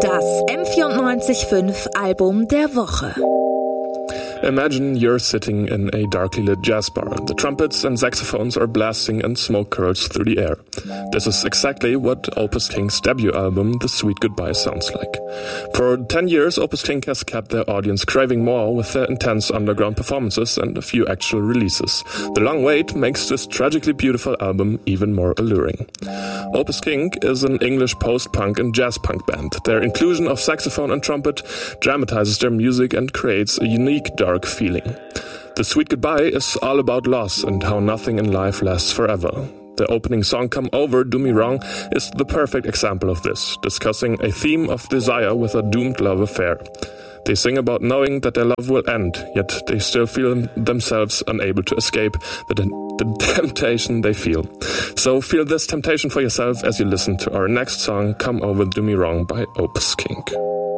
Das M94.5 Album der Woche. Imagine you're sitting in a darkly lit jazz bar. The trumpets and saxophones are blasting and smoke curls through the air. This is exactly what Opus King's debut album, The Sweet Goodbye, sounds like. For 10 years, Opus King has kept their audience craving more with their intense underground performances and a few actual releases. The long wait makes this tragically beautiful album even more alluring. Opus King is an English post-punk and jazz punk band. Their inclusion of saxophone and trumpet dramatizes their music and creates a unique dark feeling. The Sweet Goodbye is all about loss and how nothing in life lasts forever. The opening song, Come Over, Do Me Wrong, is the perfect example of this, discussing a theme of desire with a doomed love affair. They sing about knowing that their love will end, yet they still feel themselves unable to escape the temptation they feel. So feel this temptation for yourself as you listen to our next song, Come Over, Do Me Wrong by Opus King.